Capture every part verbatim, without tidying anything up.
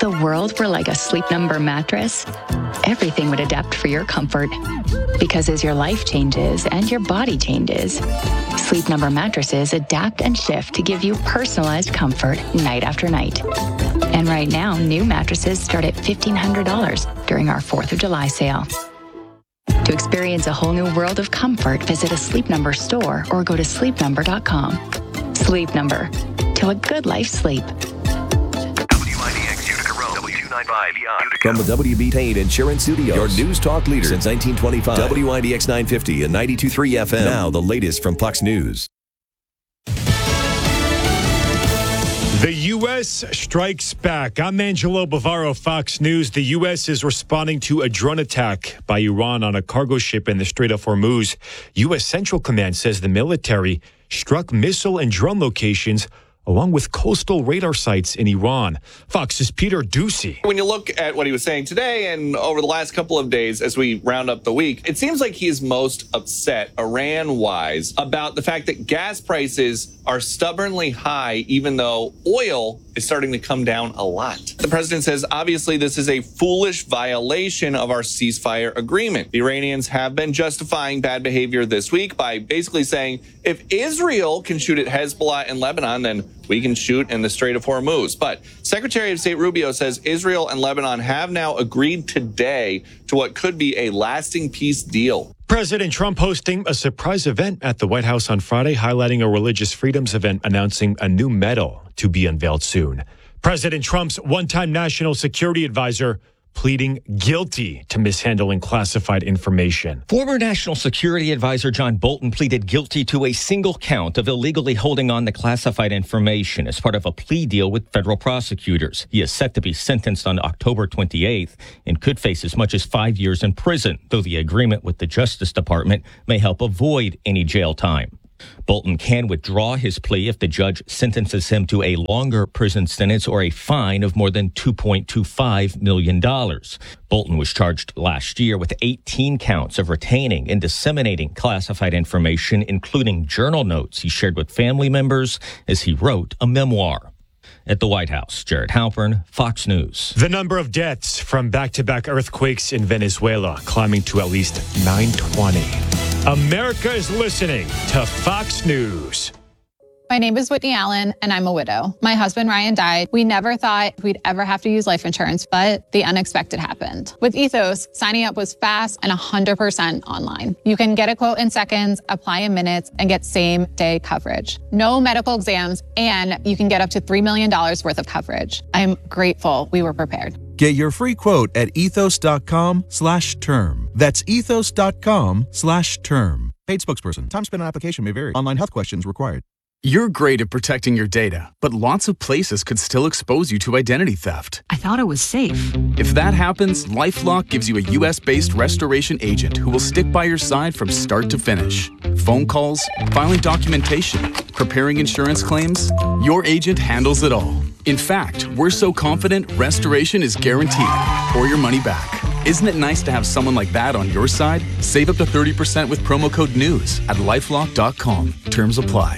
the world were like a Sleep Number mattress, everything would adapt for your comfort. Because as your life changes and your body changes, Sleep Number mattresses adapt and shift to give you personalized comfort night after night. And right now, new mattresses start at fifteen hundred dollars during our fourth of July sale. To experience a whole new world of comfort, visit a Sleep Number store or go to sleep number dot com. Sleep Number. To a good life sleep. W I D X Utica Road, W two ninety-five Utica. From the W B Payne Insurance Studios, your news talk leader since nineteen twenty-five. W I D X nine fifty and ninety-two point three F M. Now the latest from Fox News. The U S strikes back. I'm Angelo Bavaro, Fox News. The U S is responding to a drone attack by Iran on a cargo ship in the Strait of Hormuz. U S Central Command says the military struck missile and drone locations along with coastal radar sites in Iran. Fox's Peter Ducey. When you look at what he was saying today and over the last couple of days as we round up the week, it seems like he is most upset, Iran-wise, about the fact that gas prices are stubbornly high, even though oil is starting to come down a lot. The president says, obviously, this is a foolish violation of our ceasefire agreement. The Iranians have been justifying bad behavior this week by basically saying, if Israel can shoot at Hezbollah in Lebanon, then we can shoot in the Strait of Hormuz. But Secretary of State Rubio says Israel and Lebanon have now agreed today to what could be a lasting peace deal. President Trump hosting a surprise event at the White House on Friday, highlighting a religious freedoms event, announcing a new medal to be unveiled soon. President Trump's one-time national security advisor pleading guilty to mishandling classified information. Former National Security Advisor John Bolton pleaded guilty to a single count of illegally holding on to classified information as part of a plea deal with federal prosecutors. He is set to be sentenced on October twenty-eighth and could face as much as five years in prison, though the agreement with the Justice Department may help avoid any jail time. Bolton can withdraw his plea if the judge sentences him to a longer prison sentence or a fine of more than two point two five million dollars. Bolton was charged last year with eighteen counts of retaining and disseminating classified information, including journal notes he shared with family members as he wrote a memoir. At the White House, Jared Halpern, Fox News. The number of deaths from back-to-back earthquakes in Venezuela climbing to at least nine twenty. America is listening to Fox News. My name is Whitney Allen, and I'm a widow. My husband, Ryan, died. We never thought we'd ever have to use life insurance, but the unexpected happened. With Ethos, signing up was fast and one hundred percent online. You can get a quote in seconds, apply in minutes, and get same-day coverage. No medical exams, and you can get up to three million dollars worth of coverage. I'm grateful we were prepared. Get your free quote at ethos.com slash term. That's ethos.com slash term. Paid spokesperson. Time spent on application may vary. Online health questions required. You're great at protecting your data, but lots of places could still expose you to identity theft. I thought it was safe. If that happens, LifeLock gives you a U S-based restoration agent who will stick by your side from start to finish. Phone calls, filing documentation, preparing insurance claims, your agent handles it all. In fact, we're so confident restoration is guaranteed or your money back. Isn't it nice to have someone like that on your side? Save up to thirty percent with promo code NEWS at lifelock dot com. Terms apply.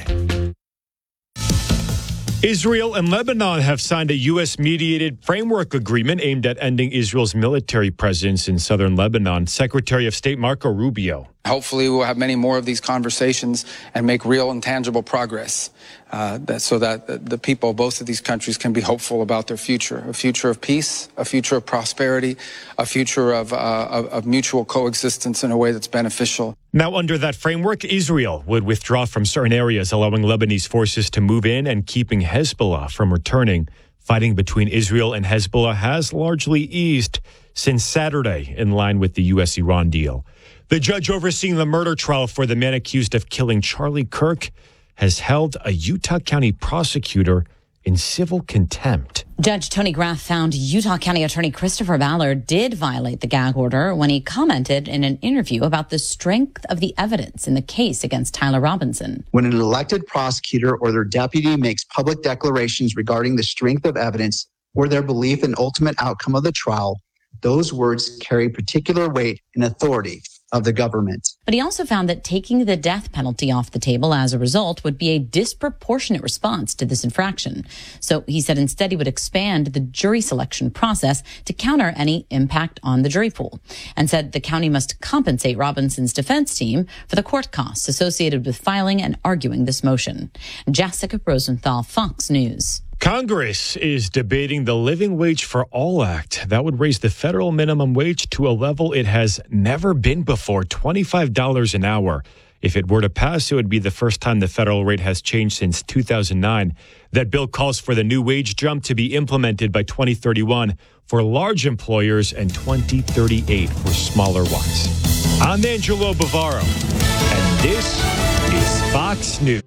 Israel and Lebanon have signed a U S-mediated framework agreement aimed at ending Israel's military presence in southern Lebanon. Secretary of State Marco Rubio. Hopefully we'll have many more of these conversations and make real and tangible progress uh, that, so that the people of both of these countries can be hopeful about their future, a future of peace, a future of prosperity, a future of, uh, of, of mutual coexistence in a way that's beneficial. Now, under that framework, Israel would withdraw from certain areas, allowing Lebanese forces to move in and keeping Hezbollah from returning. Fighting between Israel and Hezbollah has largely eased since Saturday, in line with the U S Iran deal. The judge overseeing the murder trial for the man accused of killing Charlie Kirk has held a Utah County prosecutor in civil contempt. Judge Tony Graff found Utah County Attorney Christopher Ballard did violate the gag order when he commented in an interview about the strength of the evidence in the case against Tyler Robinson. When an elected prosecutor or their deputy makes public declarations regarding the strength of evidence or their belief in ultimate outcome of the trial, those words carry particular weight and authority. of the government. But he also found that taking the death penalty off the table as a result would be a disproportionate response to this infraction. So he said instead he would expand the jury selection process to counter any impact on the jury pool, and said the county must compensate Robinson's defense team for the court costs associated with filing and arguing this motion. Jessica Rosenthal, Fox News. Congress is debating the Living Wage for All Act. That would raise the federal minimum wage to a level it has never been before, twenty-five dollars an hour. If it were to pass, it would be the first time the federal rate has changed since two thousand nine. That bill calls for the new wage jump to be implemented by twenty thirty-one for large employers and twenty thirty-eight for smaller ones. I'm Angelo Bavaro, and this is Fox News.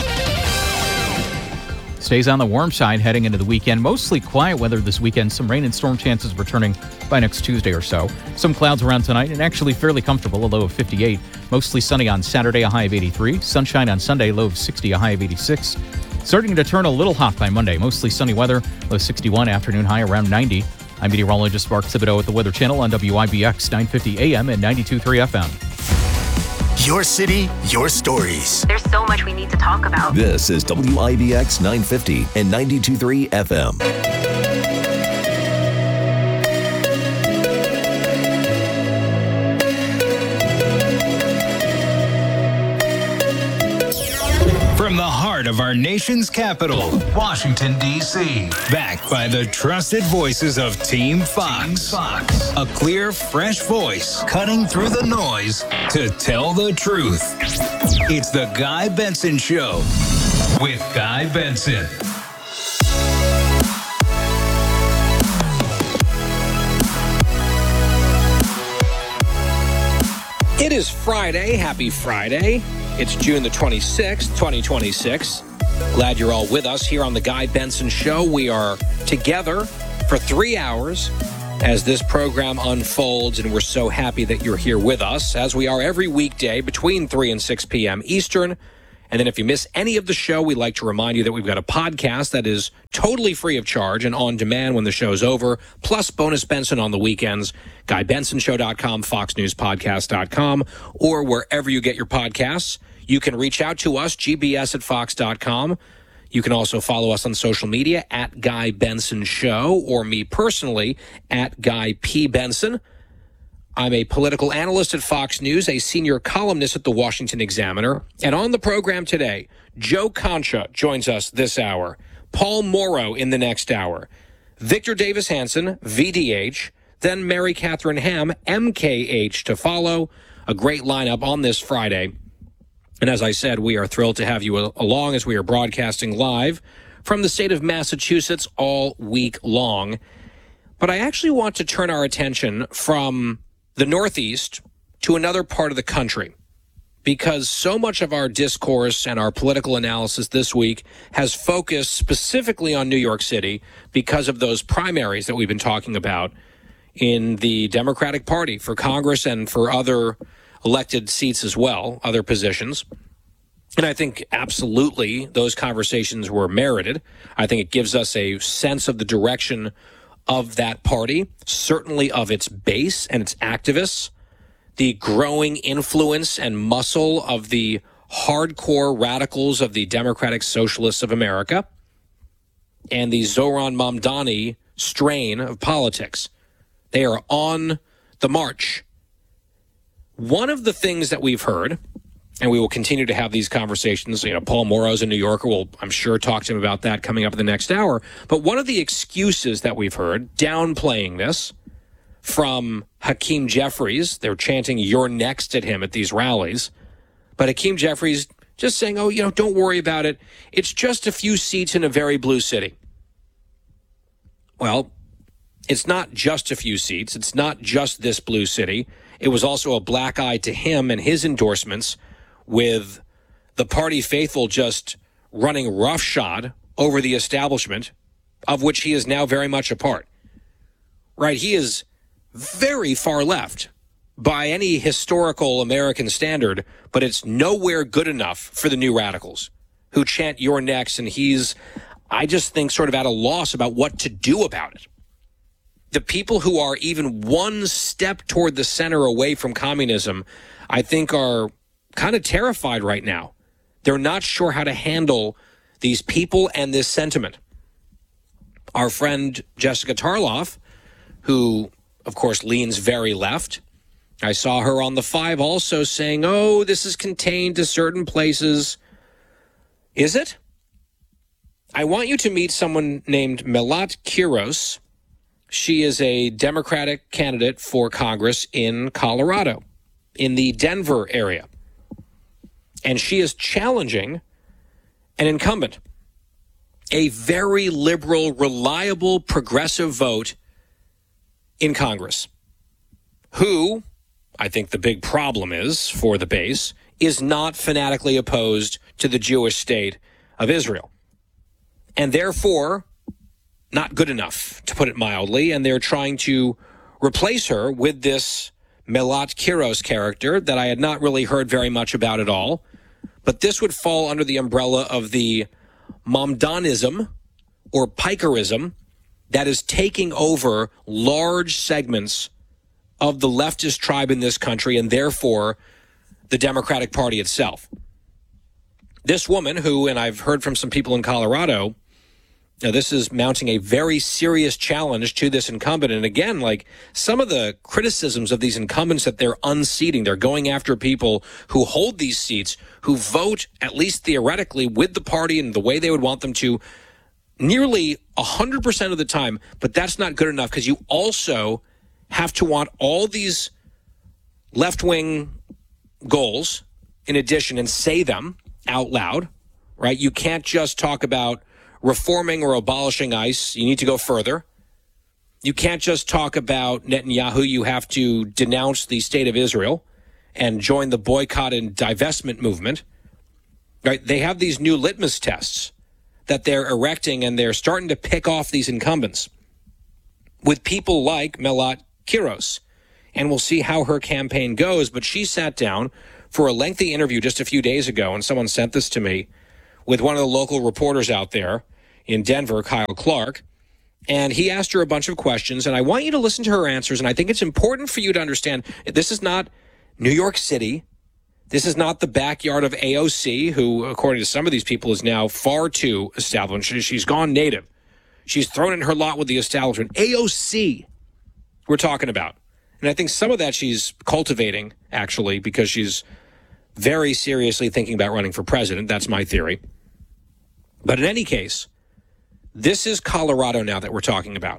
Stays on the warm side heading into the weekend. Mostly quiet weather this weekend. Some rain and storm chances returning by next Tuesday or so. Some clouds around tonight and actually fairly comfortable, a low of fifty-eight. Mostly sunny on Saturday, a high of eighty-three. Sunshine on Sunday, low of sixty, a high of eighty-six. Starting to turn a little hot by Monday. Mostly sunny weather, low sixty-one, afternoon high around ninety. I'm meteorologist Mark Thibodeau at the Weather Channel on W I B X nine fifty A M and ninety-two point three F M. Your city, your stories. There's so much we need to talk about. This is W I B X nine fifty and ninety-two point three F M. From the heart of our nation's capital, Washington, D C Backed by the trusted voices of Team Fox. Team Fox. A clear, fresh voice cutting through the noise to tell the truth. It's the Guy Benson Show with Guy Benson. It is Friday. Happy Friday. It's June the twenty-sixth, twenty twenty-six. Glad you're all with us here on the Guy Benson Show. We are together for three hours as this program unfolds, and we're so happy that you're here with us, as we are every weekday between three and six p.m. Eastern. And then if you miss any of the show, we'd like to remind you that we've got a podcast that is totally free of charge and on demand when the show's over, plus bonus Benson on the weekends, guy benson show dot com, fox news podcast dot com, or wherever you get your podcasts. You can reach out to us, g b s at fox dot com. You can also follow us on social media at Guy Benson Show, or me personally at Guy P. Benson. I'm a political analyst at Fox News, a senior columnist at the Washington Examiner. And on the program today, Joe Concha joins us this hour, Paul Morrow in the next hour, Victor Davis Hanson, V D H, then Mary Catherine Ham, M K H to follow. A great lineup on this Friday. And as I said, we are thrilled to have you along as we are broadcasting live from the state of Massachusetts all week long. But I actually want to turn our attention from the Northeast to another part of the country, because so much of our discourse and our political analysis this week has focused specifically on New York City because of those primaries that we've been talking about in the Democratic Party for Congress and for other elected seats as well, other positions. And I think absolutely those conversations were merited. I think it gives us a sense of the direction of that party, certainly of its base and its activists, the growing influence and muscle of the hardcore radicals of the Democratic Socialists of America, and the Zohran Mamdani strain of politics. They are on the march. One of the things that we've heard, and we will continue to have these conversations, you know, Paul Morrow's a New Yorker. We'll, I'm sure, talk to him about that coming up in the next hour. But one of the excuses that we've heard, downplaying this, from Hakeem Jeffries, they're chanting, "You're next" at him at these rallies. But Hakeem Jeffries just saying, oh, you know, don't worry about it. It's just a few seats in a very blue city. Well, it's not just a few seats. It's not just this blue city. It was also a black eye to him and his endorsements, with the party faithful just running roughshod over the establishment, of which he is now very much a part. Right? He is very far left by any historical American standard, but it's nowhere good enough for the new radicals who chant "You're next," and he's, I just think, sort of at a loss about what to do about it. the people who are even one step toward the center away from communism, I think are kind of terrified right now. They're not sure how to handle these people and this sentiment. Our friend Jessica Tarloff, who, of course, leans very left, I saw her on the Five also saying, oh, this is contained to certain places. Is it? I want you to meet someone named Melat Quiros. She is a Democratic candidate for Congress in Colorado, in the Denver area. And she is challenging an incumbent, a very liberal, reliable, progressive vote in Congress, who, I think the big problem is for the base, is not fanatically opposed to the Jewish state of Israel. And therefore, not good enough, to put it mildly, and they're trying to replace her with this Melat Quiros character that I had not really heard very much about at all. But this would fall under the umbrella of the Mamdanism or Pikerism that is taking over large segments of the leftist tribe in this country and therefore the Democratic Party itself. This woman who, and I've heard from some people in Colorado, now this is mounting a very serious challenge to this incumbent. And again, like some of the criticisms of these incumbents that they're unseating, they're going after people who hold these seats, who vote, at least theoretically, with the party and the way they would want them to, nearly one hundred percent of the time. But that's not good enough because you also have to want all these left-wing goals in addition and say them out loud, right? You can't just talk about reforming or abolishing ICE. You need to go further. You can't just talk about Netanyahu. You have to denounce the state of Israel and join the boycott and divestment movement, right? They have these new litmus tests that they're erecting, and they're starting to pick off these incumbents with people like Melat Quiros. And we'll see how her campaign goes. But she sat down for a lengthy interview just a few days ago, and someone sent this to me, with one of the local reporters out there in Denver, Kyle Clark. And he asked her a bunch of questions, and I want you to listen to her answers. And I think it's important for you to understand this is not New York City. This is not the backyard of A O C, who, according to some of these people, is now far too established. She's gone native. She's thrown in her lot with the establishment. A O C, we're talking about. And I think some of that she's cultivating, actually, because she's very seriously thinking about running for president. That's my theory. But in any case, this is Colorado now that we're talking about.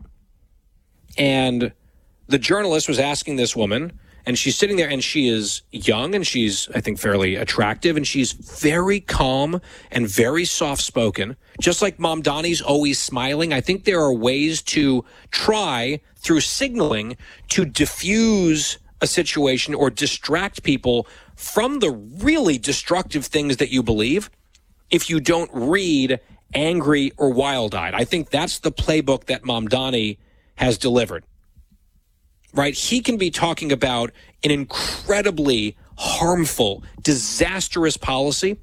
And the journalist was asking this woman, and she's sitting there, and she is young, and she's, I think, fairly attractive, and she's very calm and very soft-spoken. Just like Mamdani's always smiling, I think there are ways to try, through signaling, to diffuse a situation or distract people from the really destructive things that you believe if you don't read angry or wild-eyed. I think that's the playbook that Mamdani has delivered. Right? He can be talking about an incredibly harmful, disastrous policy,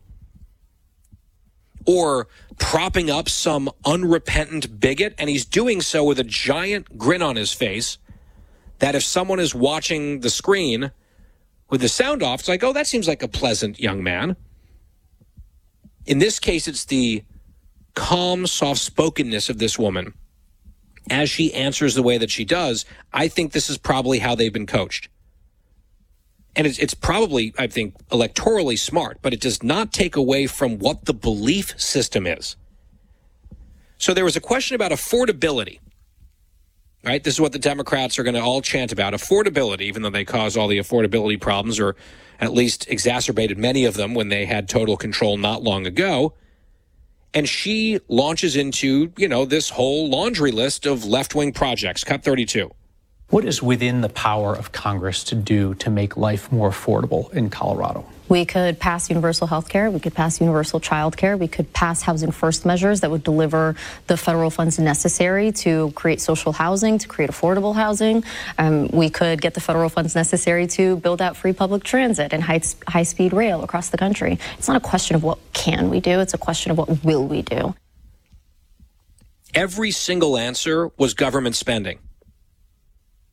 or propping up some unrepentant bigot, and he's doing so with a giant grin on his face that if someone is watching the screen with the sound off, it's like, oh, that seems like a pleasant young man. In this case, it's the calm, soft-spokenness of this woman as she answers the way that she does. I think this is probably how they've been coached. And it's, it's probably, I think, electorally smart, but it does not take away from what the belief system is. So there was a question about affordability, right? This is what the Democrats are going to all chant about, affordability, even though they caused all the affordability problems, or at least exacerbated many of them when they had total control not long ago. And she launches into, you know, this whole laundry list of left-wing projects. Cut thirty-two. What is within the power of Congress to do to make life more affordable in Colorado? We could pass universal health care. We could pass universal child care. We could pass housing first measures that would deliver the federal funds necessary to create social housing, to create affordable housing. Um, we could get the federal funds necessary to build out free public transit and high, high-speed rail across the country. It's not a question of what can we do. It's a question of what will we do. Every single answer was government spending.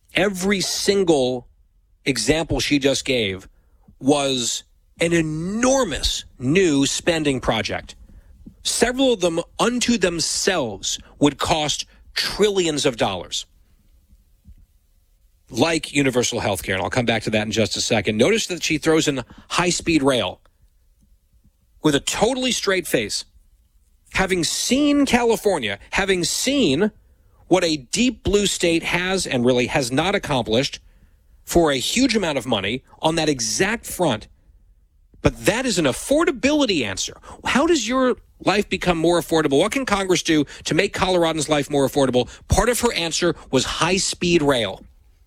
every single example she just gave was an enormous new spending project. Several of them unto themselves would cost trillions of dollars. Like universal health care, and I'll come back to that in just a second. Notice that she throws in high-speed rail with a totally straight face. Having seen California, having seen what a deep blue state has and really has not accomplished for a huge amount of money on that exact front. But that is an affordability answer. How does your life become more affordable? What can Congress do to make Coloradans' life more affordable? Part of her answer was high-speed rail.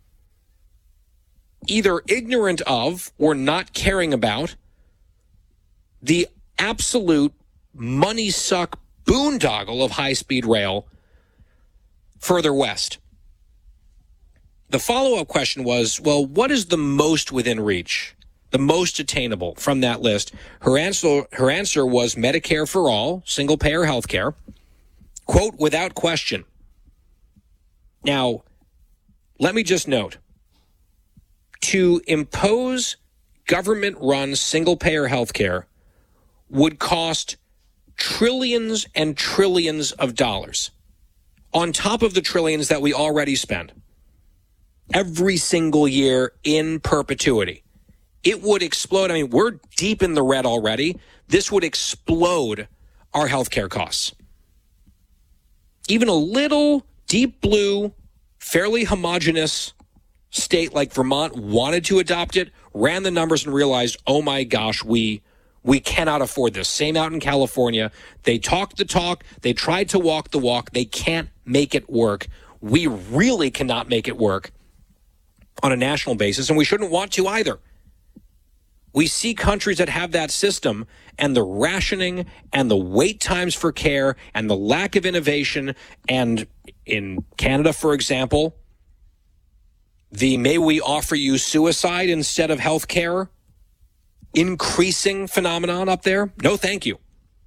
Either ignorant of or not caring about the absolute money suck boondoggle of high-speed rail further west. The follow-up question was, well, what is the most within reach, the most attainable from that list? Her answer, her answer was Medicare for all, single-payer health care, quote, without question. Now, let me just note, to impose government-run single-payer health care would cost trillions and trillions of dollars on top of the trillions that we already spend every single year in perpetuity. It would explode. I mean, we're deep in the red already. This would explode our healthcare costs. Even a little deep blue, fairly homogenous state like Vermont wanted to adopt it, ran the numbers and realized, oh my gosh, we we cannot afford this. Same out in California. They talked the talk. They tried to walk the walk. They can't make it work. We really cannot make it work on a national basis, and we shouldn't want to either. We see countries that have that system, and the rationing and the wait times for care and the lack of innovation, and in Canada, for example, the may we offer you suicide instead of health care increasing phenomenon up there? No, thank you.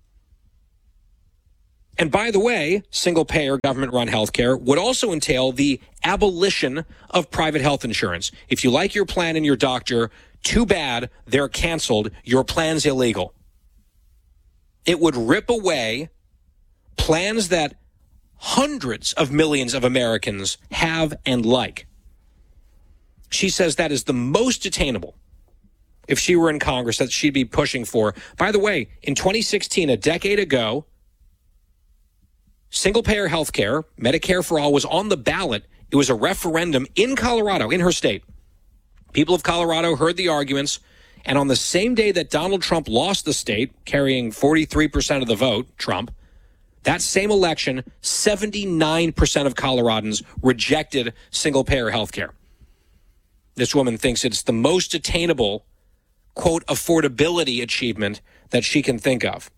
And by the way, single-payer government-run health care would also entail the abolition of private health insurance. If you like your plan and your doctor, too bad, they're canceled. Your plan's illegal. It would rip away plans that hundreds of millions of Americans have and like. She says that is the most attainable. If she were in Congress, that she'd be pushing for. By the way, in twenty sixteen, a decade ago, single-payer health care, Medicare for all, was on the ballot. It was a referendum in Colorado, in her state. People of Colorado heard the arguments, and on the same day that Donald Trump lost the state, carrying forty-three percent of the vote, Trump, that same election, seventy-nine percent of Coloradans rejected single-payer health care. This woman thinks it's the most attainable, quote, affordability achievement that she can think of.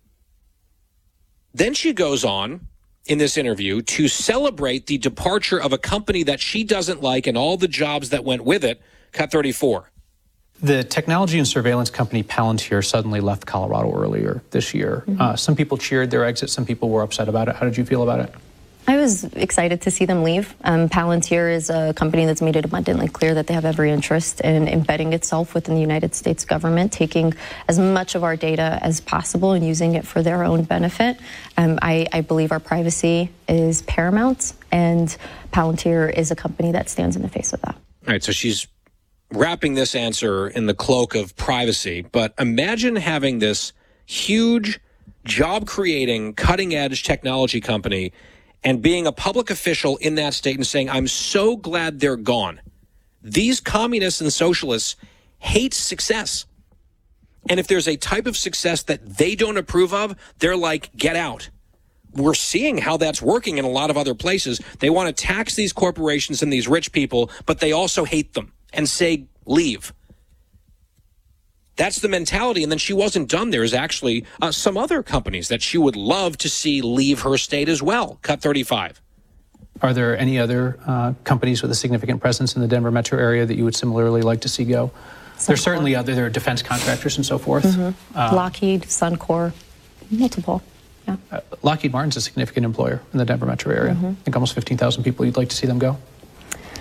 Then she goes on in this interview to celebrate the departure of a company that she doesn't like and all the jobs that went with it. Cut thirty-four. The technology and surveillance company Palantir suddenly left Colorado earlier this year. Mm-hmm. Uh, some people cheered their exit. Some people were upset about it. How did you feel about it? I was excited to see them leave. Um, Palantir is a company that's made it abundantly clear that they have every interest in embedding itself within the United States government, taking as much of our data as possible and using it for their own benefit. Um, I, I believe our privacy is paramount, and Palantir is a company that stands in the face of that. All right, so she's wrapping this answer in the cloak of privacy, but imagine having this huge job-creating, cutting-edge technology company and being a public official in that state and saying, I'm so glad they're gone. These communists and socialists hate success. And if there's a type of success that they don't approve of, they're like, get out. We're seeing how that's working in a lot of other places. They want to tax these corporations and these rich people, but they also hate them and say, leave. That's the mentality. And then she wasn't done. There's actually uh, some other companies that she would love to see leave her state as well. Cut thirty-five. Are there any other uh, companies with a significant presence in the Denver metro area that you would similarly like to see go? Suncor. There's certainly other there are defense contractors and so forth. Mm-hmm. Uh, Lockheed, Suncor, multiple. Yeah. Uh, Lockheed Martin's a significant employer in the Denver metro area. Mm-hmm. I think almost fifteen thousand people. You'd like to see them go?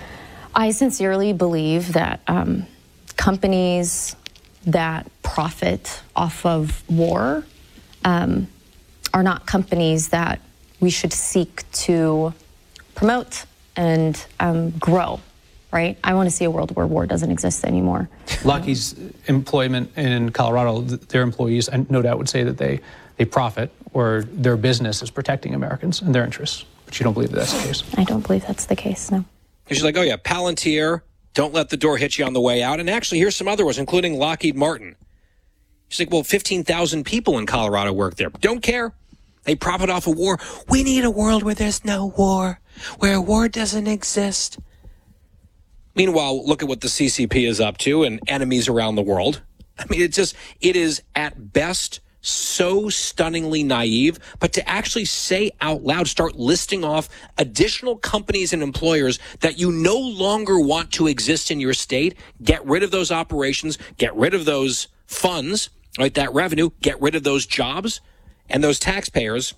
I sincerely believe that um, companies that profit off of war um, are not companies that we should seek to promote and um, grow, right? I want to see a world where war doesn't exist anymore. Lockheed's employment in Colorado, their employees, and no doubt would say that they, they profit, or their business is protecting Americans and their interests. But you don't believe that that's the case? I don't believe that's the case, no. And she's like, oh yeah, Palantir, don't let the door hit you on the way out. And actually, here's some other ones, including Lockheed Martin. She's like, well, fifteen thousand people in Colorado work there. Don't care. They profit off of war. We need a world where there's no war, where war doesn't exist. Meanwhile, look at what the C C P is up to and enemies around the world. I mean, it's just, it is at best so stunningly naive, but to actually say out loud, start listing off additional companies and employers that you no longer want to exist in your state, get rid of those operations, get rid of those funds, right, that revenue, get rid of those jobs and those taxpayers.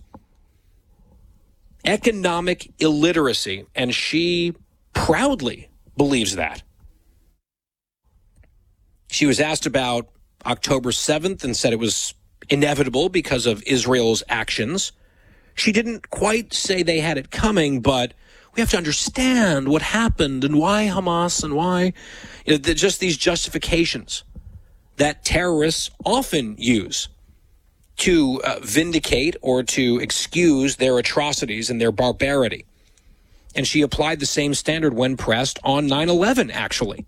Economic illiteracy, and she proudly believes that. She was asked about October seventh and said it was inevitable because of Israel's actions. She didn't quite say they had it coming, but we have to understand what happened and why Hamas and why, you know, just these justifications that terrorists often use to uh, vindicate or to excuse their atrocities and their barbarity. And she applied the same standard when pressed on nine eleven, actually.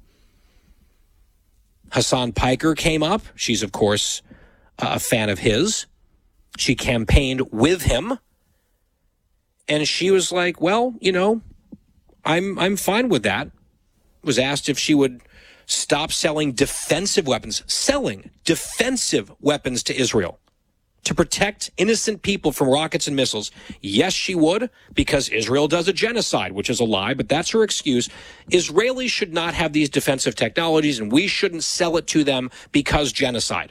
Hassan Piker came up. She's, of course, a fan of his. She campaigned with him. And she was like, well, you know, I'm I'm fine with that. Was asked if she would stop selling defensive weapons, selling defensive weapons to Israel to protect innocent people from rockets and missiles. Yes, she would, because Israel does a genocide, which is a lie, but that's her excuse. Israelis should not have these defensive technologies, and we shouldn't sell it to them because genocide.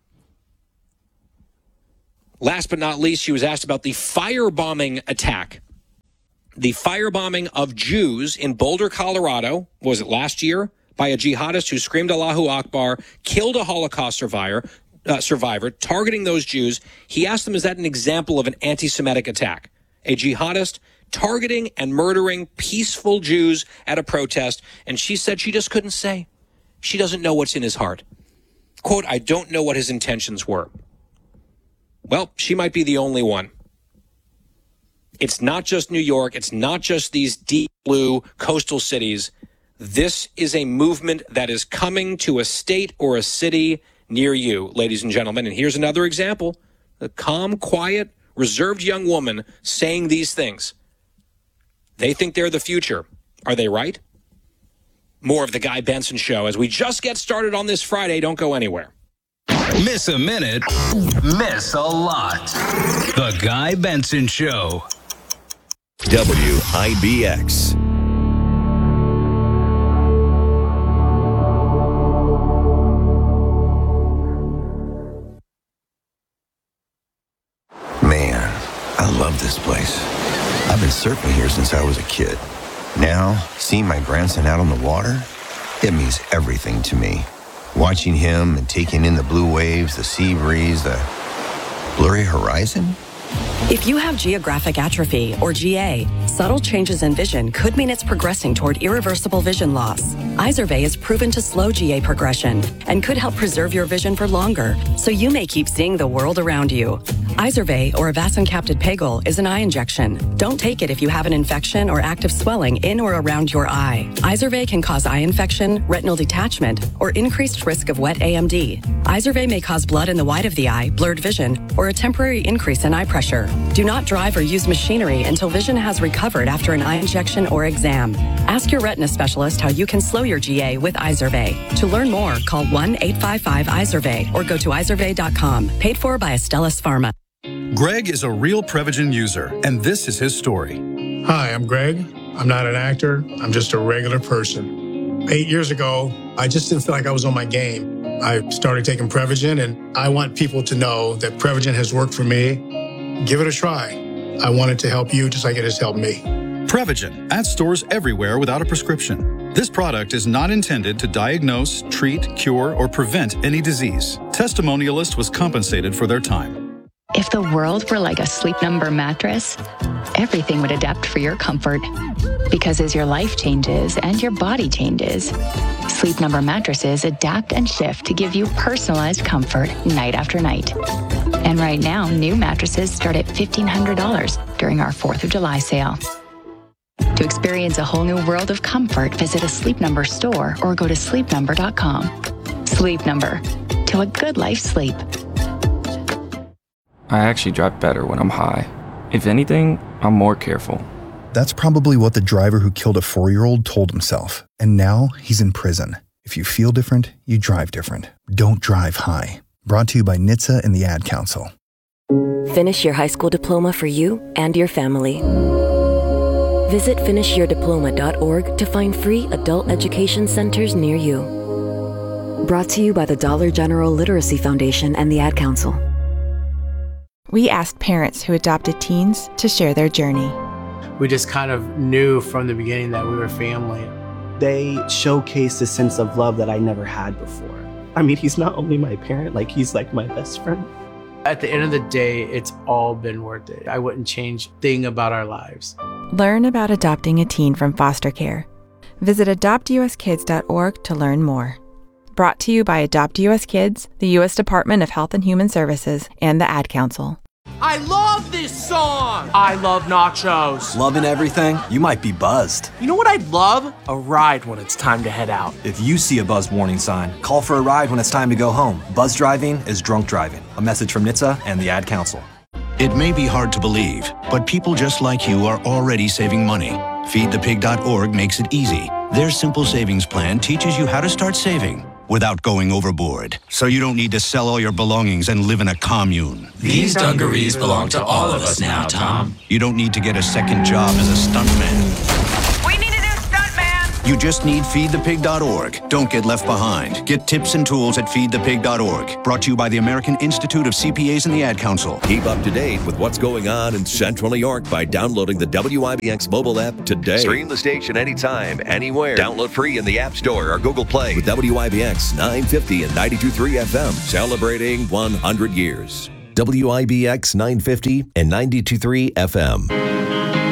Last but not least, she was asked about the firebombing attack. The firebombing of Jews in Boulder, Colorado, was it last year, by a jihadist who screamed Allahu Akbar, killed a Holocaust survivor, uh, survivor, targeting those Jews. He asked them, is that an example of an anti-Semitic attack? A jihadist targeting and murdering peaceful Jews at a protest. And she said she just couldn't say. She doesn't know what's in his heart. Quote, I don't know what his intentions were. Well, she might be the only one. It's not just New York. It's not just these deep blue coastal cities. This is a movement that is coming to a state or a city near you, ladies and gentlemen. And here's another example. The calm, quiet, reserved young woman saying these things. They think they're the future. Are they right? More of the Guy Benson Show as we just get started on this Friday. Don't go anywhere. Miss a minute, miss a lot. The Guy Benson Show. W I B X. Man, I love this place. I've been surfing here since I was a kid. Now, seeing my grandson out on the water, it means everything to me. Watching him and taking in the blue waves, the sea breeze, the blurry horizon. If you have geographic atrophy, or G A, subtle changes in vision could mean it's progressing toward irreversible vision loss. Izervay is proven to slow G A progression and could help preserve your vision for longer, so you may keep seeing the world around you. Izervay, or avacincaptad pegol, is an eye injection. Don't take it if you have an infection or active swelling in or around your eye. Izervay can cause eye infection, retinal detachment, or increased risk of wet A M D. Izervay may cause blood in the white of the eye, blurred vision, or a temporary increase in eye pressure. Do not drive or use machinery until vision has recovered after an eye injection or exam. Ask your retina specialist how you can slow your G A with Izervay. To learn more, call one eight five five Izervay or go to izervay dot com. Paid for by Astellas Pharma. Greg is a real Prevagen user, and this is his story. Hi, I'm Greg. I'm not an actor. I'm just a regular person. Eight years ago, I just didn't feel like I was on my game. I started taking Prevagen, and I want people to know that Prevagen has worked for me. Give it a try. I want it to help you just like it has helped me. Prevagen, at stores everywhere without a prescription. This product is not intended to diagnose, treat, cure, or prevent any disease. Testimonialist was compensated for their time. If the world were like a Sleep Number mattress, everything would adapt for your comfort. Because as your life changes and your body changes, Sleep Number mattresses adapt and shift to give you personalized comfort night after night. And right now, new mattresses start at fifteen hundred dollars during our fourth of July sale. To experience a whole new world of comfort, visit a Sleep Number store or go to sleep number dot com. Sleep Number. To a good life sleep. I actually drive better when I'm high. If anything, I'm more careful. That's probably what the driver who killed a four-year-old told himself. And now he's in prison. If you feel different, you drive different. Don't drive high. Brought to you by N H T S A and the Ad Council. Finish your high school diploma for you and your family. Visit finish your diploma dot org to find free adult education centers near you. Brought to you by the Dollar General Literacy Foundation and the Ad Council. We asked parents who adopted teens to share their journey. We just kind of knew from the beginning that we were family. They showcased a sense of love that I never had before. I mean, he's not only my parent, like he's like my best friend. At the end of the day, it's all been worth it. I wouldn't change a thing about our lives. Learn about adopting a teen from foster care. Visit adopt u s kids dot org to learn more. Brought to you by Adopt U S Kids, the U S Department of Health and Human Services, and the Ad Council. I love this song! I love nachos. Loving everything? You might be buzzed. You know what I'd love? A ride when it's time to head out. If you see a buzz warning sign, call for a ride when it's time to go home. Buzz driving is drunk driving. A message from N H T S A and the Ad Council. It may be hard to believe, but people just like you are already saving money. feed the pig dot org makes it easy. Their simple savings plan teaches you how to start saving without going overboard, so you don't need to sell all your belongings and live in a commune. These dungarees belong to all of us now, Tom. You don't need to get a second job as a stuntman. We need a new stuntman! You just need feed the pig dot org. Don't get left behind. Get tips and tools at feed the pig dot org. Brought to you by the American Institute of C P As and the Ad Council. Keep up to date with what's going on in Central New York by downloading the W I B X mobile app today. Stream the station anytime, anywhere. Download free in the App Store or Google Play with W I B X nine fifty and ninety-two point three F M, celebrating one hundred years. W I B X nine fifty and ninety-two point three F M.